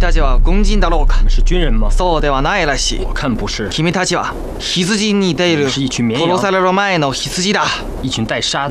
たちは軍人だろうか？ 你们是军人吗？ そうではないらしい。 我看不是， 君たちは羊に似ている。 是一群绵殺羊， される前の羊だ。 一群待杀的。